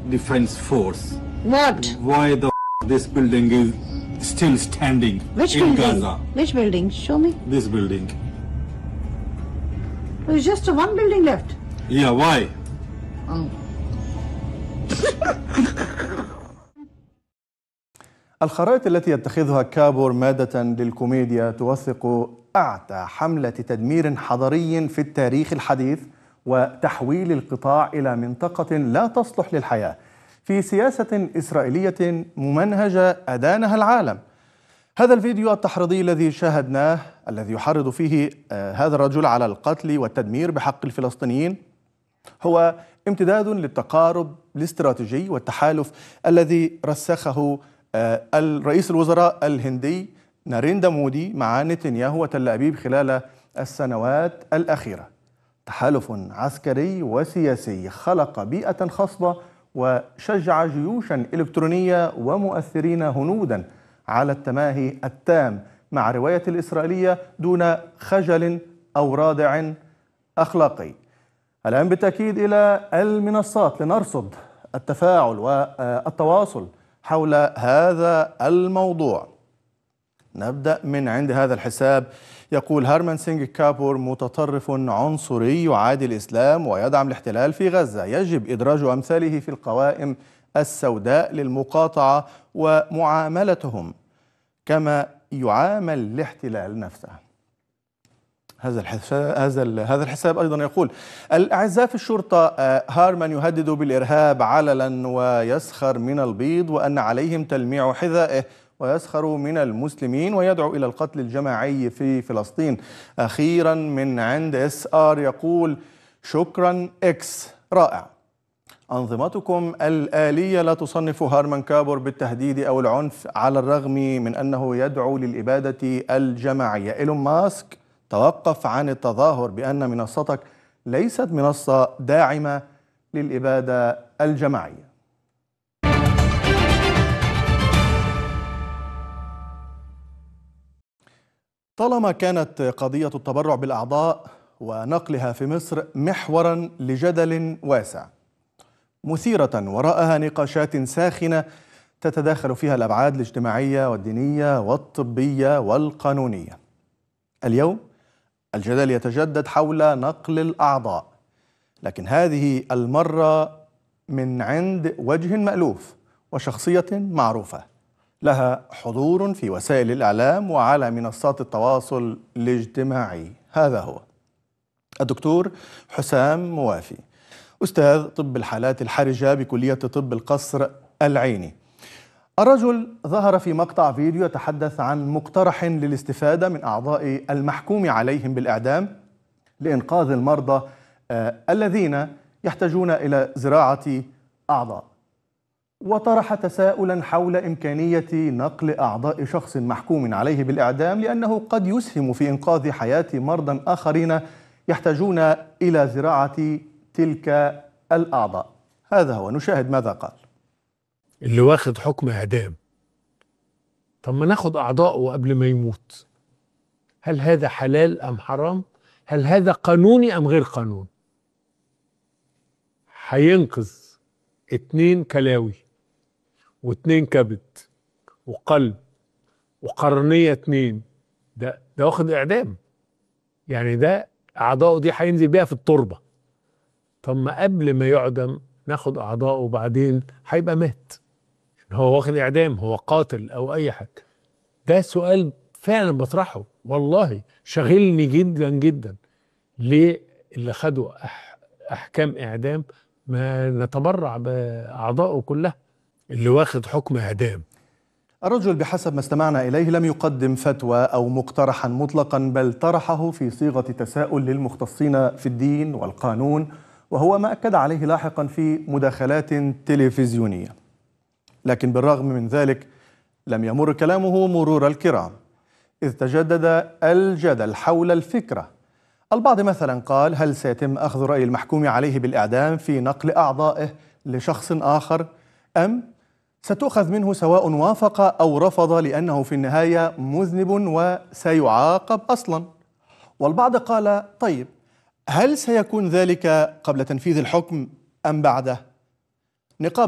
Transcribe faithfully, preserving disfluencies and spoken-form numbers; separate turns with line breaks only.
defense force.
What?
Why the this building is still standing
Which
in
building?
Gaza?
Which building? Show me.
This building.
There's just one building left.
Yeah, why?
Oh.
الخرائط التي يتخذها كابور مادة للكوميديا توثق أعتى حملة تدمير حضاري في التاريخ الحديث وتحويل القطاع إلى منطقة لا تصلح للحياة في سياسة إسرائيلية ممنهجة أدانها العالم. هذا الفيديو التحريضي الذي شاهدناه الذي يحرض فيه آه هذا الرجل على القتل والتدمير بحق الفلسطينيين هو امتداد للتقارب الاستراتيجي والتحالف الذي رسخه آه الرئيس الوزراء الهندي ناريندا مودي مع نتنياهو وتل أبيب خلال السنوات الأخيرة. تحالف عسكري وسياسي خلق بيئة خصبة وشجع جيوشا إلكترونية ومؤثرين هنودا على التماهي التام مع رواية الإسرائيلية دون خجل أو رادع أخلاقي. الآن بالتأكيد إلى المنصات لنرصد التفاعل والتواصل حول هذا الموضوع. نبدأ من عند هذا الحساب. يقول هارمان سينغ كابور متطرف عنصري يعادي الإسلام ويدعم الاحتلال في غزة، يجب إدراج أمثاله في القوائم السوداء للمقاطعة ومعاملتهم كما يعامل الاحتلال نفسه. هذا الحساب هذا هذا الحساب أيضا يقول الأعزاء في الشرطة هارمان يهدد بالإرهاب علنا ويسخر من البيض وأن عليهم تلميع حذائه ويسخر من المسلمين ويدعو إلى القتل الجماعي في فلسطين. أخيرا من عند اس ار يقول شكرا اكس رائع. أنظمتكم الآلية لا تصنف هارمان كابور بالتهديد أو العنف على الرغم من أنه يدعو للإبادة الجماعية. إيلون ماسك توقف عن التظاهر بأن منصتك ليست منصة داعمة للإبادة الجماعية. طالما كانت قضية التبرع بالأعضاء ونقلها في مصر محورا لجدل واسع مثيرة وراءها نقاشات ساخنة تتداخل فيها الأبعاد الاجتماعية والدينية والطبية والقانونية، اليوم الجدل يتجدد حول نقل الأعضاء، لكن هذه المرة من عند وجه مألوف وشخصية معروفة لها حضور في وسائل الإعلام وعلى منصات التواصل الاجتماعي. هذا هو الدكتور حسام موافي، أستاذ طب الحالات الحرجة بكلية طب القصر العيني. الرجل ظهر في مقطع فيديو يتحدث عن مقترح للاستفادة من أعضاء المحكوم عليهم بالإعدام لإنقاذ المرضى آه الذين يحتاجون إلى زراعة أعضاء، وطرح تساؤلا حول إمكانية نقل أعضاء شخص محكوم عليه بالإعدام لأنه قد يسهم في إنقاذ حياة مرضى آخرين يحتاجون إلى زراعة تلك الأعضاء. هذا هو، نشاهد ماذا قال.
اللي واخد حكم إعدام، طب ما ناخد أعضاءه قبل ما يموت. هل هذا حلال أم حرام؟ هل هذا قانوني أم غير قانون؟ هينقذ اتنين كلاوي واتنين كبد وقلب وقرنية اتنين، ده ده واخد إعدام، يعني ده أعضاؤه دي هينزل بيها في التربة. طب ما قبل ما يعدم ناخد أعضاؤه وبعدين هيبقى مات، هو واخد إعدام، هو قاتل أو أي حاجة. ده سؤال فعلا بطرحه، والله شغلني جدا جدا. ليه اللي خدوا أح أحكام إعدام ما نتبرع بأعضائه كلها؟ اللي واخد حكم إعدام.
الرجل بحسب ما استمعنا إليه لم يقدم فتوى أو مقترحا مطلقا، بل طرحه في صيغة تساؤل للمختصين في الدين والقانون، وهو ما أكد عليه لاحقا في مداخلات تلفزيونية. لكن بالرغم من ذلك لم يمر كلامه مرور الكرام، إذ تجدد الجدل حول الفكرة. البعض مثلا قال هل سيتم أخذ رأي المحكوم عليه بالإعدام في نقل أعضائه لشخص آخر، أم ستؤخذ منه سواء وافق أو رفض لأنه في النهاية مذنب وسيعاقب أصلا؟ والبعض قال طيب هل سيكون ذلك قبل تنفيذ الحكم أم بعده؟ نقاب